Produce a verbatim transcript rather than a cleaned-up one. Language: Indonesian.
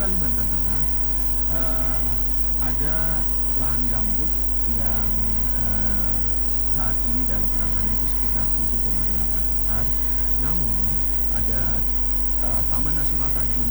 Kalimantan Tengah, eee, ada lahan gambut yang, eee, saat ini dalam penanganan itu sekitar tujuh koma delapan hektar. Namun ada, eee, Taman Nasional Tanjung